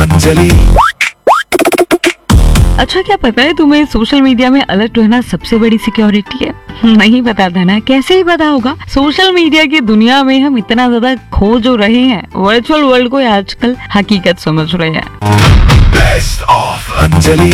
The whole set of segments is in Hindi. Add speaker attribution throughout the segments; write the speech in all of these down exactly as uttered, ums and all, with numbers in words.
Speaker 1: अंजलि।
Speaker 2: अच्छा, क्या पता है तुम्हें सोशल मीडिया में अलर्ट रहना सबसे बड़ी सिक्योरिटी है? नहीं पता था ना? कैसे ही पता होगा। सोशल मीडिया की दुनिया में हम इतना ज्यादा खो जो रहे हैं, वर्चुअल वर्ल्ड को आजकल हकीकत समझ रहे हैं।
Speaker 1: Best of Anjali.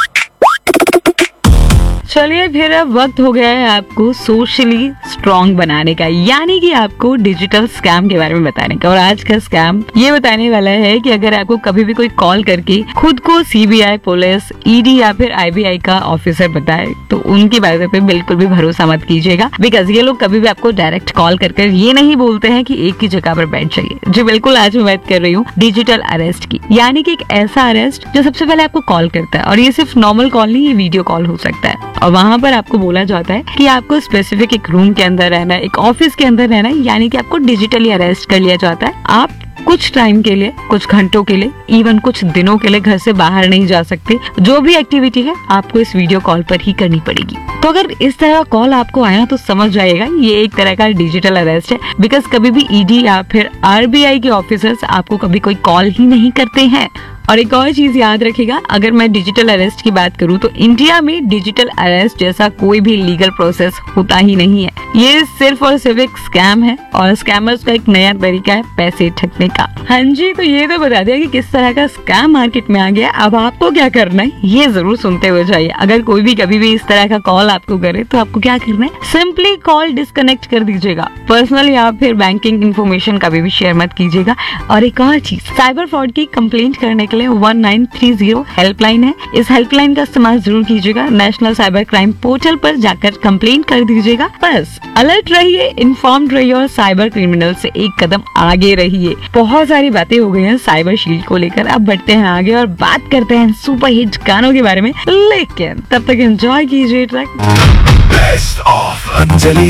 Speaker 2: चलिए, फिर अब वक्त हो गया है आपको सोशली स्ट्रॉन्ग बनाने का, यानी कि आपको डिजिटल स्कैम के बारे में बताने का। और आज का स्कैम ये बताने वाला है कि अगर आपको कभी भी कोई कॉल करके खुद को सीबीआई, पुलिस, ईडी या फिर आईबीआई का ऑफिसर बताए तो उनकी बातों पे बिल्कुल भी भरोसा मत कीजिएगा। बिकॉज ये लोग कभी भी आपको डायरेक्ट कॉल कर कर ये नहीं बोलते हैं कि एक ही जगह पर बैठ जाइए। जी बिल्कुल, आज मैं बात कर रही हूँ डिजिटल अरेस्ट की, यानी कि एक ऐसा अरेस्ट जो सबसे पहले आपको कॉल करता है। और ये सिर्फ नॉर्मल कॉल नहीं, ये वीडियो कॉल हो सकता है। और वहाँ पर आपको बोला जाता है कि आपको स्पेसिफिक एक रूम के अंदर रहना है, एक ऑफिस के अंदर रहना है, यानी कि आपको डिजिटली अरेस्ट कर लिया जाता है। आप कुछ टाइम के लिए, कुछ घंटों के लिए, इवन कुछ दिनों के लिए घर से बाहर नहीं जा सकते। जो भी एक्टिविटी है आपको इस वीडियो कॉल पर ही करनी पड़ेगी। तो अगर इस तरह का कॉल आपको आया तो समझ जाइएगा ये एक तरह का डिजिटल अरेस्ट है। बिकॉज कभी भी ईडी या फिर आरबीआई के ऑफिसर्स आपको कभी कोई कॉल ही नहीं करते हैं। और एक और चीज याद रखिएगा, अगर मैं डिजिटल अरेस्ट की बात करूं तो इंडिया में डिजिटल अरेस्ट जैसा कोई भी लीगल प्रोसेस होता ही नहीं है। ये सिर्फ और सिर्फ एक स्कैम है और स्कैमर्स का एक नया तरीका है पैसे ठगने का। हाँ जी, तो ये तो बता दिया कि किस तरह का स्कैम मार्केट में आ गया। अब आपको क्या करना है ये जरूर सुनते हुए जाइए। अगर कोई भी कभी भी इस तरह का कॉल आपको करे तो आपको क्या करना है, सिंपली कॉल डिस्कनेक्ट कर दीजिएगा। पर्सनल या फिर बैंकिंग इन्फॉर्मेशन कभी भी शेयर मत कीजिएगा। और एक और चीज, साइबर फ्रॉड की कंप्लेंट करने के लिए one nine three zero helpline है। इस हेल्पलाइन का इस्तेमाल जरूर कीजिएगा। नेशनल साइबर क्राइम पोर्टल पर जाकर कंप्लेंट कर दीजिएगा। बस अलर्ट रहिए, इन्फॉर्म्ड रहिए और साइबर क्रिमिनल से एक कदम आगे रहिए। बहुत सारी बातें हो गई हैं साइबर शील्ड को लेकर। अब बढ़ते हैं आगे और बात करते हैं सुपर हिट गानों के बारे में, लेकिन तब तक एंजॉय कीजिए ट्रैक
Speaker 1: बेस्ट ऑफ अंजलि।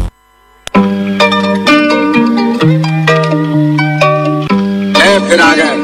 Speaker 3: फिर आ गए